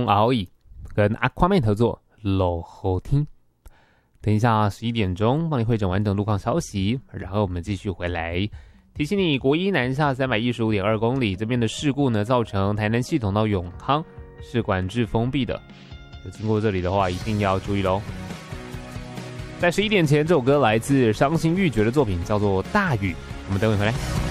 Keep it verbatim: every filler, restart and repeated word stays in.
Aoi 跟 Aquaman 合作落雨天。等一下十一点钟帮你汇整完整路况消息，然后我们继续回来。提醒你，国一南下三百一十五点二公里这边的事故呢，造成台南系统到永康是管制封闭的，有经过这里的话一定要注意咯。在十一点前，这首歌来自伤心欲绝的作品，叫做《大雨》。我们等会回来。